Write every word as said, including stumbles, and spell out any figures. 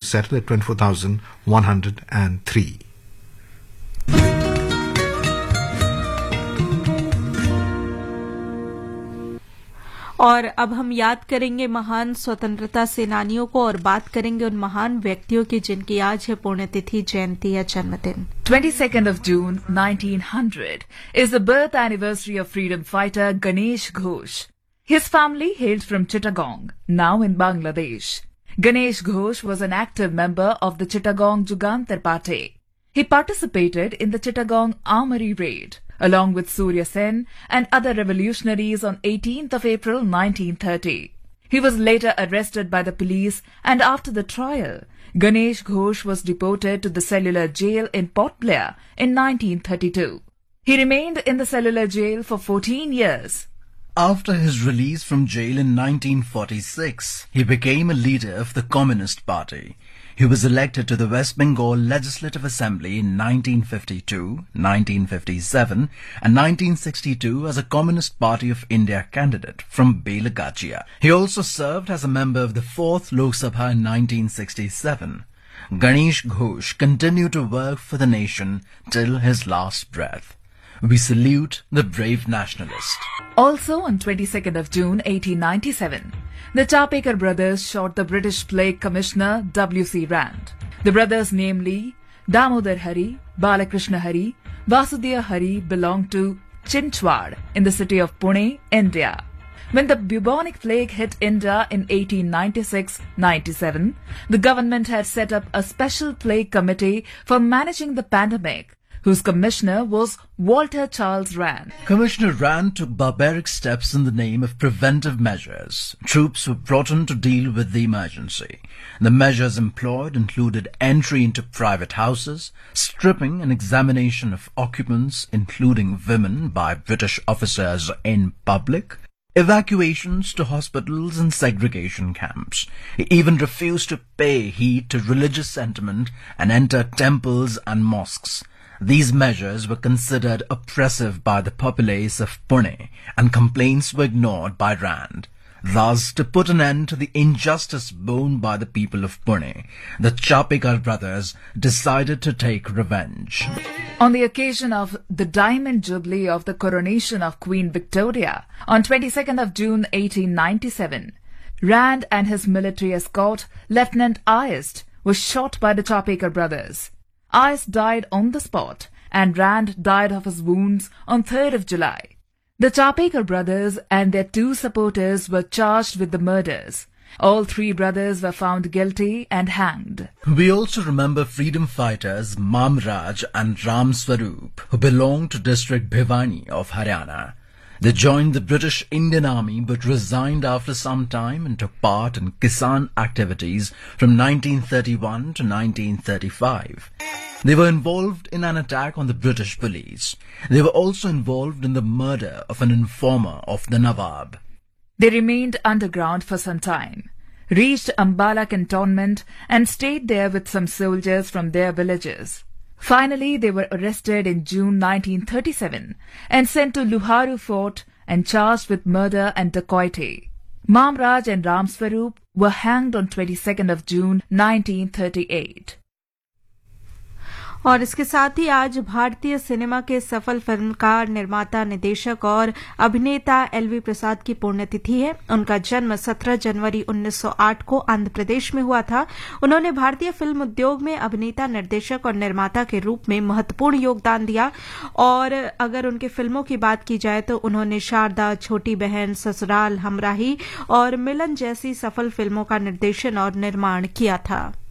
settled at twenty-four thousand one hundred three. और अब हम याद करेंगे महान स्वतंत्रता सेनानियों को और बात करेंगे उन महान व्यक्तियों की जिनकी आज है पुण्यतिथि, जयंती या जन्मदिन। twenty-second of June nineteen hundred is the birth anniversary of freedom fighter Ganesh Ghosh. His family hailed from Chittagong, now in Bangladesh. Ganesh Ghosh was an active member of the Chittagong Jugantar Party. He participated in the Chittagong Armory raid, along with Surya Sen and other revolutionaries on eighteenth of April nineteen thirty. He was later arrested by the police, and after the trial, Ganesh Ghosh was deported to the cellular jail in Port Blair in nineteen thirty-two. He remained in the cellular jail for fourteen years. After his release from jail in nineteen forty-six, he became a leader of the Communist Party. He was elected to the West Bengal Legislative Assembly in nineteen fifty-two, nineteen fifty-seven and nineteen sixty-two as a Communist Party of India candidate from Belagachia. He also served as a member of the fourth Lok Sabha in nineteen sixty-seven. Ganesh Ghosh continued to work for the nation till his last breath. We salute the brave nationalist. Also on twenty-second of June eighteen ninety-seven, the Chapekar brothers shot the British Plague Commissioner W C Rand. The brothers, namely Damodar Hari, Balakrishna Hari, Vasudeva Hari, belonged to Chinchwad in the city of Pune, India. When the bubonic plague hit India in eighteen ninety-six ninety-seven, the government had set up a special plague committee for managing the pandemic, whose commissioner was Walter Charles Rand. Commissioner Rand took barbaric steps in the name of preventive measures. Troops were brought in to deal with the emergency. The measures employed included entry into private houses, stripping and examination of occupants, including women, by British officers in public, evacuations to hospitals and segregation camps. He even refused to pay heed to religious sentiment and enter temples and mosques. These measures were considered oppressive by the populace of Pune, and complaints were ignored by Rand. Thus, to put an end to the injustice borne by the people of Pune, the Chapekar brothers decided to take revenge. On the occasion of the Diamond Jubilee of the coronation of Queen Victoria on twenty-second of June eighteen ninety-seven, Rand and his military escort, Lieutenant Ayest, was shot by the Chapekar brothers. Ayest died on the spot, and Rand died of his wounds on third of July. The Chapekar brothers and their two supporters were charged with the murders. All three brothers were found guilty and hanged. We also remember freedom fighters Mam Raj and Ram Swaroop, who belonged to district Bhiwani of Haryana. They joined the British Indian Army but resigned after some time and took part in Kisan activities from nineteen thirty-one to nineteen thirty-five. They were involved in an attack on the British police. They were also involved in the murder of an informer of the Nawab. They remained underground for some time, reached Ambala cantonment and stayed there with some soldiers from their villages. Finally, they were arrested in June nineteen thirty-seven and sent to Luharu Fort and charged with murder and dacoity. Mam Raj and Ram Swaroop were hanged on twenty-second of June nineteen thirty-eight. और इसके साथ ही आज भारतीय cinema के सफल फिल्मकार, निर्माता, निदेशक और अभिनेता एलवी प्रसाद की पुण्यतिथि है। उनका जन्म सत्रह जनवरी उन्नीस सौ आठ को आंध्र प्रदेश में हुआ था। उन्होंने भारतीय फिल्म उद्योग में अभिनेता, निर्देशक और निर्माता के रूप में महत्वपूर्ण योगदान दिया। और अगर उनके फिल्मों की बात की जाए तो उन्होंने शारदा, छोटी बहन, ससुराल, हमराही और मिलन जैसी सफल फिल्मों का निर्देशन और निर्माण किया था।